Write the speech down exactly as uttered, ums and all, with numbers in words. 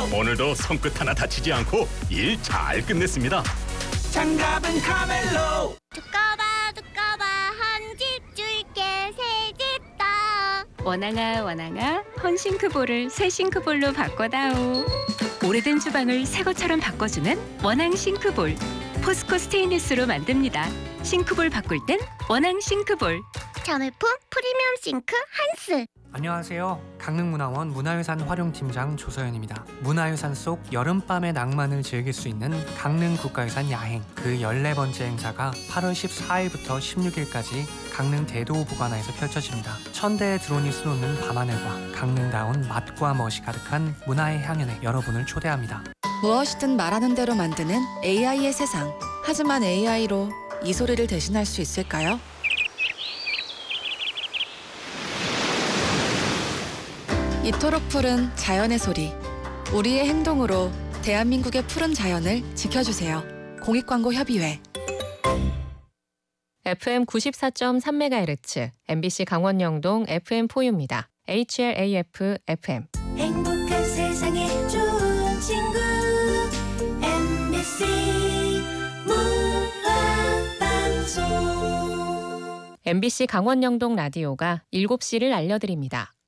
오늘도 손끝 하나 다치지 않고 일 잘 끝냈습니다. 장갑은 카멜로. 두꺼봐 두꺼봐 한 집 줄게 새 집 다. 원앙아 원앙아 헌싱크볼을 새 싱크볼로 바꿔다오. 오래된 주방을 새 것처럼 바꿔주는 원앙 싱크볼. 포스코 스테인리스로 만듭니다. 싱크볼 바꿀 땐 원앙 싱크볼. 자매품 프리미엄 싱크 한스. 안녕하세요. 강릉문화원 문화유산 활용팀장 조서연입니다. 문화유산 속 여름밤의 낭만을 즐길 수 있는 강릉 국가유산 야행, 그 열네 번째 행사가 팔월 십사일부터 십육일까지 강릉 대도보관화에서 펼쳐집니다. 천대의 드론이 수놓는 밤하늘과 강릉다운 맛과 멋이 가득한 문화의 향연에 여러분을 초대합니다. 무엇이든 말하는 대로 만드는 에이아이의 세상. 하지만 에이아이로 이 소리를 대신할 수 있을까요? 이토록 푸른 자연의 소리. 우리의 행동으로 대한민국의 푸른 자연을 지켜주세요. 공익광고협의회. 에프엠 구십사 점 삼 메가헤르츠 엠비씨 강원영동 에프엠포유입니다. 에이치엘에이에프 에프엠. 행복한 세상에 좋은 친구 엠비씨 문화방송. 엠비씨 강원영동 라디오가 일곱 시를 알려드립니다.